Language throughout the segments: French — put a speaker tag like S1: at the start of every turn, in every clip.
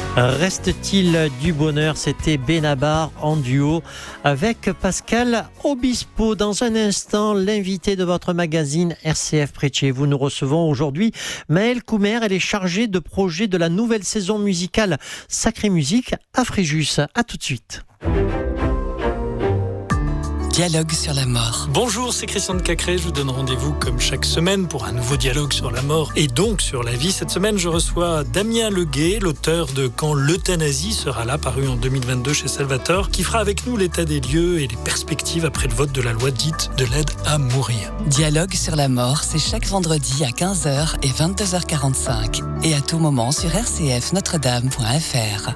S1: Reste-t-il du bonheur? C'était Benabar en duo avec Pascal Obispo. Dans un instant, l'invité de votre magazine RCF près de chez vous. Nous recevons aujourd'hui Maëlle Coumer. Elle est chargée de projet de la nouvelle saison musicale Sacrée Musique à Fréjus. À tout de suite.
S2: Dialogue sur la mort.
S3: Bonjour, c'est Christian de Cacré. Je vous donne rendez-vous comme chaque semaine pour un nouveau dialogue sur la mort et donc sur la vie. Cette semaine, je reçois Damien Leguet, l'auteur de Quand l'euthanasie sera là, paru en 2022 chez Salvator, qui fera avec nous l'état des lieux et les perspectives après le vote de la loi dite de l'aide à mourir.
S2: Dialogue sur la mort, c'est chaque vendredi à 15h et 22h45 et à tout moment sur rcfnotredame.fr.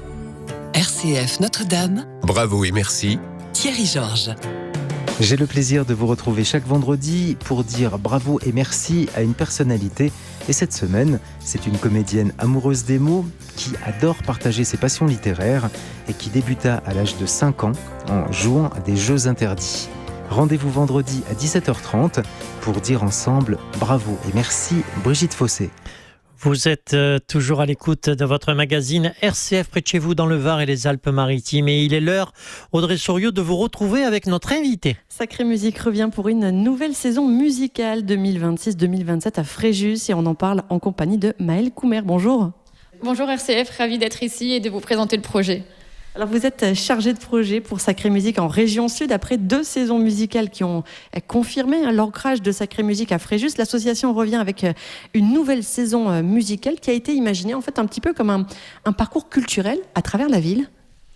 S2: RCF Notre-Dame.
S4: Bravo et merci.
S2: Thierry Georges.
S5: J'ai le plaisir de vous retrouver chaque vendredi pour dire bravo et merci à une personnalité. Et cette semaine, c'est une comédienne amoureuse des mots qui adore partager ses passions littéraires et qui débuta à l'âge de 5 ans en jouant à des jeux interdits. Rendez-vous vendredi à 17h30 pour dire ensemble bravo et merci Brigitte Fossé.
S1: Vous êtes toujours à l'écoute de votre magazine RCF près de chez vous dans le Var et les Alpes-Maritimes. Et il est l'heure, Audrey Soriot, de vous retrouver avec notre invité.
S6: Sacrée Musique revient pour une nouvelle saison musicale 2026-2027 à Fréjus. Et on en parle en compagnie de Maëlle Coumer. Bonjour.
S7: Bonjour RCF, ravie d'être ici et de vous présenter le projet.
S6: Alors vous êtes chargé de projet pour Sacrée Musique en région sud. Après 2 saisons musicales qui ont confirmé l'ancrage de Sacrée Musique à Fréjus, l'association revient avec une nouvelle saison musicale qui a été imaginée en fait un petit peu comme un parcours culturel à travers la ville.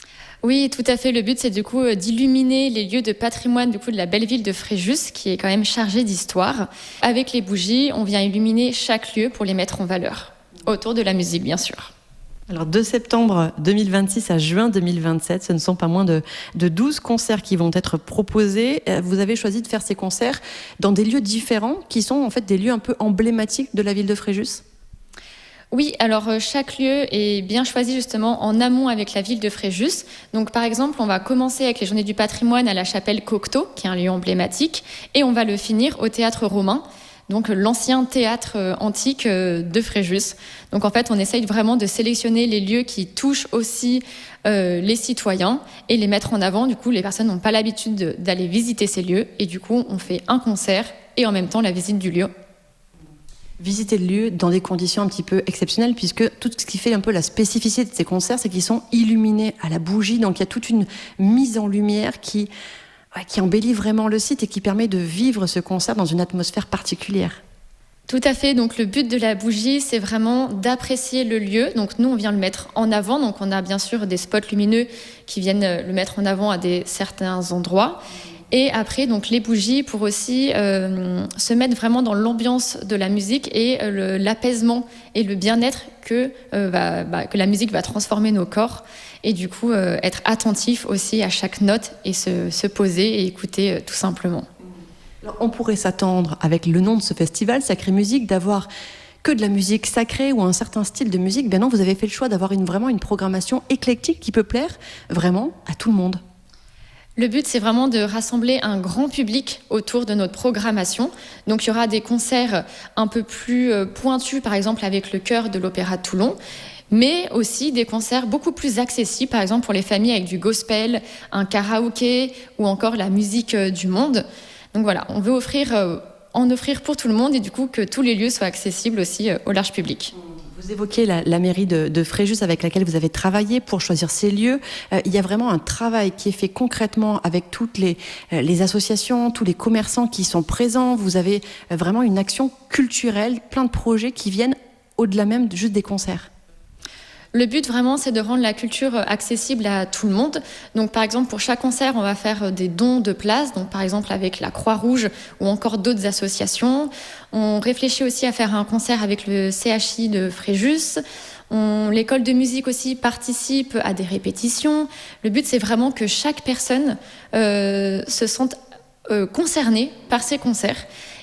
S7: Oui, tout à fait. Le but, c'est du coup d'illuminer les lieux de patrimoine de la belle ville de Fréjus, qui est quand même chargée d'histoire. Avec les bougies, on vient illuminer chaque lieu pour les mettre en valeur, autour de la musique bien sûr.
S6: Alors de septembre 2026 à juin 2027, ce ne sont pas moins de 12 concerts qui vont être proposés. Vous avez choisi de faire ces concerts dans des lieux différents qui sont en fait des lieux un peu emblématiques de la ville de Fréjus.
S7: Oui, alors chaque lieu est bien choisi justement en amont avec la ville de Fréjus. Donc par exemple, on va commencer avec les Journées du patrimoine à la chapelle Cocteau, qui est un lieu emblématique, et on va le finir au Théâtre Romain, donc l'ancien théâtre antique de Fréjus. Donc en fait, on essaye vraiment de sélectionner les lieux qui touchent aussi les citoyens et les mettre en avant. Du coup, les personnes n'ont pas l'habitude d'aller visiter ces lieux et du coup, on fait un concert et en même temps la visite du lieu.
S6: Visiter le lieu dans des conditions un petit peu exceptionnelles puisque tout ce qui fait un peu la spécificité de ces concerts, c'est qu'ils sont illuminés à la bougie. Donc il y a toute une mise en lumière qui embellit vraiment le site et qui permet de vivre ce concert dans une atmosphère particulière.
S7: Tout à fait. Donc le but de la bougie, c'est vraiment d'apprécier le lieu. Donc nous, on vient le mettre en avant. Donc on a bien sûr des spots lumineux qui viennent le mettre en avant à certains endroits. Et après, donc les bougies pour aussi se mettre vraiment dans l'ambiance de la musique et l'apaisement et le bien-être que la musique va transformer nos corps. Et du coup, être attentif aussi à chaque note et se poser et écouter tout simplement.
S6: Alors, on pourrait s'attendre, avec le nom de ce festival, Sacrée Musique, d'avoir que de la musique sacrée ou un certain style de musique. Ben non, vous avez fait le choix d'avoir vraiment une programmation éclectique qui peut plaire vraiment à tout le monde.
S7: Le but, c'est vraiment de rassembler un grand public autour de notre programmation. Donc, il y aura des concerts un peu plus pointus, par exemple avec le chœur de l'Opéra de Toulon, mais aussi des concerts beaucoup plus accessibles, par exemple pour les familles avec du gospel, un karaoké ou encore la musique du monde. Donc voilà, on veut en offrir pour tout le monde et du coup que tous les lieux soient accessibles aussi au large public.
S6: Vous évoquez la mairie de Fréjus avec laquelle vous avez travaillé pour choisir ces lieux. Il y a vraiment un travail qui est fait concrètement avec toutes les associations, tous les commerçants qui sont présents. Vous avez vraiment une action culturelle, plein de projets qui viennent au-delà même juste des concerts.
S7: Le but vraiment, c'est de rendre la culture accessible à tout le monde. Donc par exemple, pour chaque concert, on va faire des dons de places. Donc par exemple avec la Croix-Rouge ou encore d'autres associations. On réfléchit aussi à faire un concert avec le CHI de Fréjus. L'école de musique aussi participe à des répétitions. Le but, c'est vraiment que chaque personne se sente concernée par ces concerts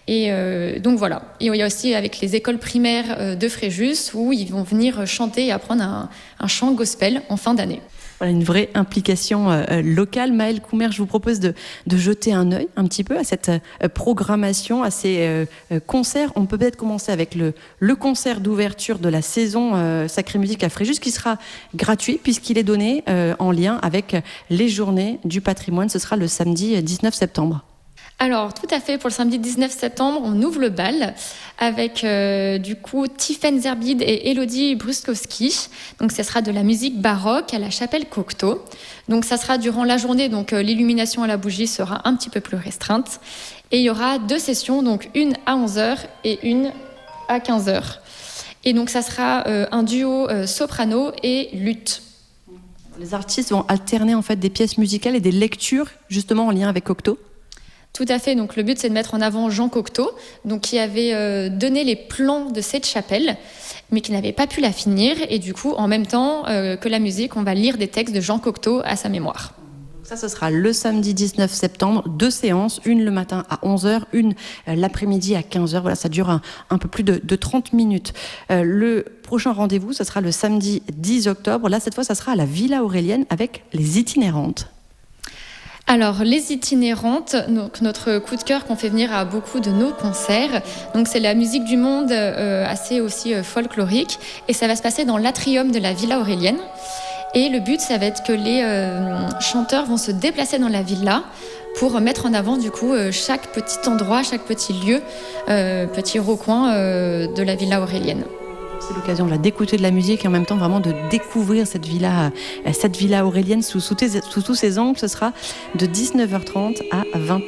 S7: Et donc voilà. Et il y a aussi avec les écoles primaires de Fréjus où ils vont venir chanter et apprendre un chant gospel en fin d'année.
S6: Voilà, une vraie implication locale. Maëlle Coumer, je vous propose de jeter un œil un petit peu à cette programmation, à ces concerts. On peut peut-être commencer avec le concert d'ouverture de la saison Sacrée Musique à Fréjus, qui sera gratuit puisqu'il est donné en lien avec les Journées du patrimoine. Ce sera le samedi 19 septembre.
S7: Alors, tout à fait, pour le samedi 19 septembre, on ouvre le bal avec du coup Tiffaine Zerbide et Elodie Bruskowski. Donc, ce sera de la musique baroque à la chapelle Cocteau. Donc, ça sera durant la journée, donc l'illumination à la bougie sera un petit peu plus restreinte. Et il y aura 2 sessions, donc une à 11h et une à 15h. Et donc, ça sera un duo soprano et luth.
S6: Les artistes vont alterner en fait des pièces musicales et des lectures justement en lien avec Cocteau.
S7: Tout à fait. Donc, le but, c'est de mettre en avant Jean Cocteau, donc, qui avait donné les plans de cette chapelle, mais qui n'avait pas pu la finir. Et du coup, en même temps que la musique, on va lire des textes de Jean Cocteau à sa mémoire.
S6: Ça, ce sera le samedi 19 septembre, 2 séances, une le matin à 11h, une l'après-midi à 15h. Voilà, ça dure un peu plus de 30 minutes. Le prochain rendez-vous, ce sera le samedi 10 octobre. Là, cette fois, ça sera à la Villa Aurélienne avec les itinérantes.
S7: Alors, les itinérantes, donc notre coup de cœur qu'on fait venir à beaucoup de nos concerts. Donc, c'est la musique du monde assez aussi folklorique. Et ça va se passer dans l'atrium de la Villa Aurélienne. Et le but, ça va être que les chanteurs vont se déplacer dans la villa pour mettre en avant du coup chaque petit endroit, chaque petit lieu, petit recoin de la Villa Aurélienne.
S6: C'est l'occasion d'écouter de la musique et en même temps vraiment de découvrir cette villa aurélienne sous tous ses angles. Ce sera de 19h30 à 20h.